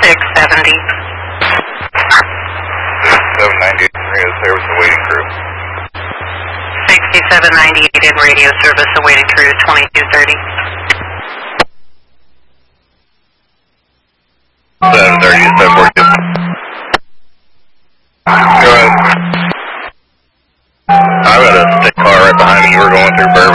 670. 6798 radio service awaiting crew. 6798 in radio service awaiting crew 2230. 730 to 742. Go ahead. I've got a stick car right behind me. We're going through Burbank.